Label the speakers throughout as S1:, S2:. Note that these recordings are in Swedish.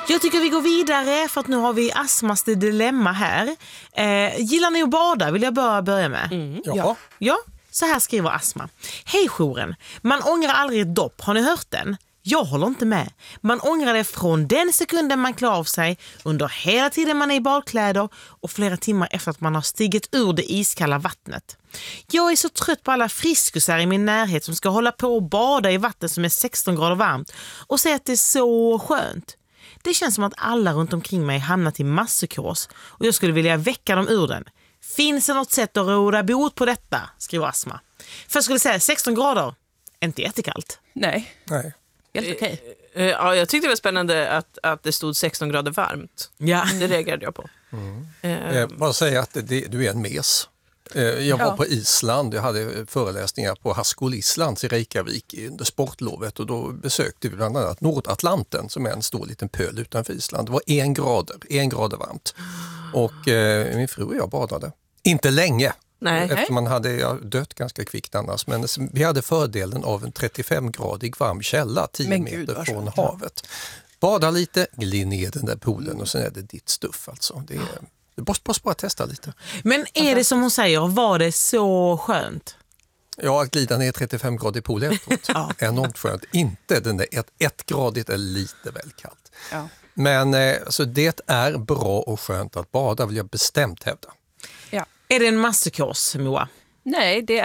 S1: Jag tycker vi går vidare för att nu har vi Asmas dilemma här. Gillar ni att bada? Vill jag börja med? Ja, så här skriver Asma. Hej jouren, man ångrar aldrig ett dopp, har ni hört den? Jag håller inte med. Man ångrar det från den sekunden man klär av sig, under hela tiden man är i badkläder och flera timmar efter att man har stigit ur det iskalla vattnet. Jag är så trött på alla friskusar i min närhet som ska hålla på och bada i vatten som är 16 grader varmt och säga att det är så skönt. Det känns som att alla runt omkring mig hamnat i masspsykos och jag skulle vilja väcka dem ur den. Finns det något sätt att råda bot på detta? Skriver Asma. För jag skulle säga 16 grader, inte jättekallt.
S2: Nej. Helt okej.
S3: Ja, jag tyckte det var spännande att det stod 16 grader varmt.
S1: Ja.
S3: Det reagerade jag på.
S4: Bara säga att du är en mes. Jag var på Island, jag hade föreläsningar på Haskell Island i Reykjavik under sportlovet och då besökte vi bland annat Nordatlanten som är en stor liten pöl utanför Island. Det var 1 grader varmt och min fru och jag badade. Inte länge.
S3: Nej.
S4: Eftersom man hade dött ganska kvickt annars. Men vi hade fördelen av en 35-gradig varm källa 10 meter från havet. Bada lite, glid ner den där poolen och sen är det ditt stuff alltså. Du måste bara testa lite.
S1: Men är det som hon säger, var det så skönt?
S4: Ja, att glida ner 35-gradig pool efteråt. Enormt skönt. Inte den där 1-gradigt är lite väl kallt.
S2: Ja.
S4: Men alltså, det är bra och skönt att bada vill jag bestämt hävda.
S2: Ja.
S1: Är det en masspsykos, Moa?
S2: Nej, det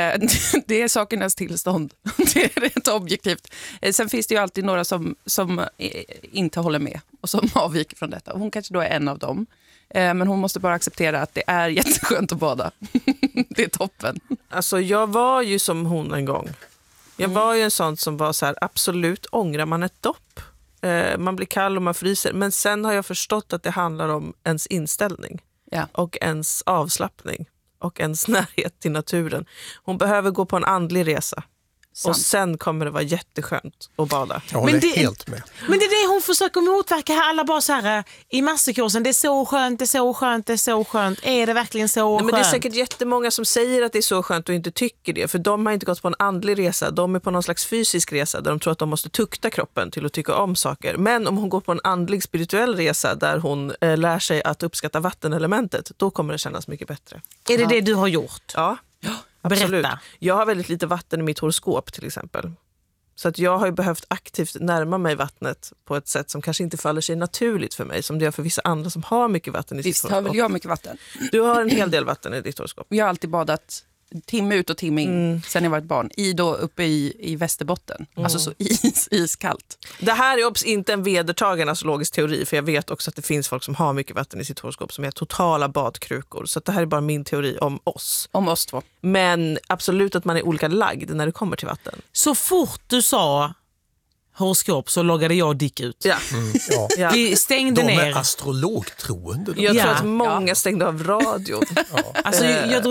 S2: är sakernas tillstånd. Det är rätt objektivt. Sen finns det ju alltid några som inte håller med och som avviker från detta. Hon kanske då är en av dem. Men hon måste bara acceptera att det är jätteskönt att bada. Det är toppen.
S3: Alltså jag var ju som hon en gång. Jag var ju en sån som var så här, absolut ångrar man ett dopp. Man blir kall och man fryser. Men sen har jag förstått att det handlar om ens inställning.
S2: Ja.
S3: Och ens avslappning. Och ens närhet till naturen. Hon behöver gå på en andlig resa.
S2: Sant.
S3: Och sen kommer det vara jätteskönt att bada.
S4: Jag håller helt med.
S1: Men det är det hon försöker motverka här. Alla bara så här i masspsykosen. Det är så skönt, det är så skönt, det är så skönt. Är det verkligen så skönt?
S3: Men det är säkert jättemånga som säger att det är så skönt och inte tycker det. För de har inte gått på en andlig resa. De är på någon slags fysisk resa där de tror att de måste tukta kroppen till att tycka om saker. Men om hon går på en andlig spirituell resa där hon lär sig att uppskatta vattenelementet, då kommer det kännas mycket bättre.
S1: Är det det du har gjort?
S3: Ja. Absolut.
S1: Berätta.
S3: Jag har väldigt lite vatten i mitt horoskop till exempel. Så att jag har ju behövt aktivt närma mig vattnet på ett sätt som kanske inte faller sig naturligt för mig. Som det gör för vissa andra som har mycket vatten i sitt horoskop.
S2: Visst har väl jag mycket vatten.
S3: Du har en hel del vatten i ditt horoskop.
S2: Jag har alltid badat timme ut och timme in sen jag var ett barn. Uppe i Västerbotten. Alltså så iskallt.
S3: Det här är inte en vedertagen astrologisk teori. För jag vet också att det finns folk som har mycket vatten i sitt horoskop som är totala badkrukor. Så att det här är bara min teori om oss.
S2: Om oss två.
S3: Men absolut att man är olika lagd när det kommer till vatten.
S1: Så fort du sa horoskop så loggade jag Dick ut.
S3: Ja.
S4: Ja.
S1: Vi stängde
S4: De
S1: ner.
S4: är astrologtroende.
S3: Jag tror
S1: Ja.
S3: att många stängde av radion.
S1: Alltså,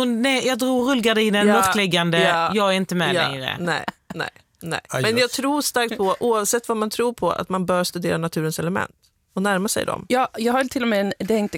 S1: jag drog rullgardinen, mörkläggande. Jag är inte med längre.
S3: Nej.
S4: Aj,
S3: Men
S4: just.
S3: jag tror starkt på, oavsett vad man tror på, att man bör studera naturens element och närma sig dem.
S2: Ja, jag har till och med det är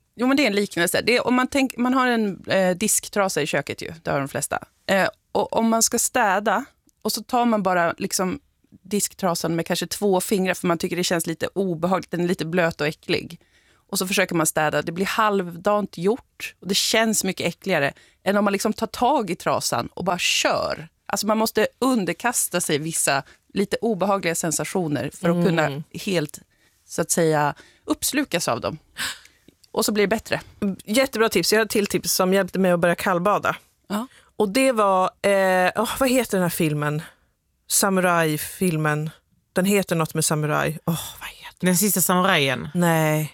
S2: en liknelse. Man har en disktrasa i köket ju, det har de flesta. Och om man ska städa och så tar man bara liksom disktrasan med kanske 2 fingrar för man tycker det känns lite obehagligt, den är lite blöt och äcklig. Och så försöker man städa, det blir halvdant gjort och det känns mycket äckligare än om man liksom tar tag i trasan och bara kör. Alltså man måste underkasta sig vissa lite obehagliga sensationer för att kunna helt, så att säga, uppslukas av dem. Och så blir det bättre.
S3: Jättebra tips. Jag har ett till tips som hjälpte mig att börja kallbada.
S2: Ja.
S3: Och det var, vad heter den här filmen? Samurai-filmen. Den heter något med samurai. Vad heter
S1: Den sista samurajen.
S3: Nej.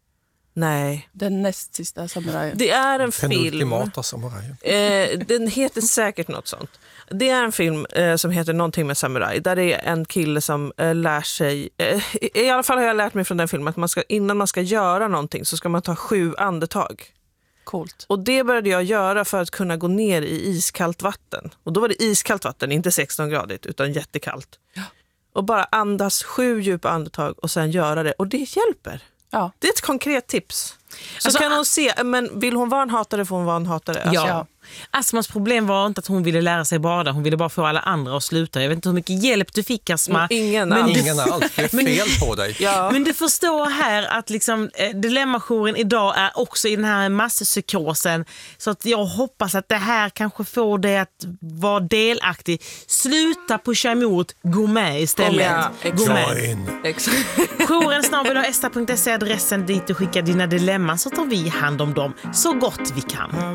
S2: Den näst sista samurajen.
S3: Det är en
S4: Den
S3: film.
S4: ultimata samurajen.
S3: Den heter säkert något sånt. Det är en film som heter någonting med samurai. Där det är en kille som lär sig... I alla fall har jag lärt mig från den filmen att innan man ska göra någonting så ska man ta 7 andetag.
S2: Coolt.
S3: Och det började jag göra för att kunna gå ner i iskallt vatten. Och då var det iskallt vatten, inte 16-gradigt utan jättekallt.
S2: Ja.
S3: Och bara andas 7 djupa andetag och sen göra det. Och det hjälper.
S2: Ja.
S3: Det är ett konkret tips. Så
S1: Alltså,
S3: kan hon se, men vill hon vara en hatare får hon vara en hatare.
S1: Ja. Asmas problem var inte att hon ville lära sig bada, hon ville bara få alla andra att sluta. Jag vet inte hur mycket hjälp du fick, Asma.
S3: Ingen
S4: alls. Det är fel på dig.
S3: Ja.
S1: Men du förstår här att liksom, Dilemmajouren idag är också i den här masspsykosen. Så att jag hoppas att det här kanske får dig att vara delaktig. Sluta pusha emot, gå med istället. Gå med. Jouren@esta.se, adressen dit du skickar dina dilemman, så tar vi hand om dem så gott vi kan.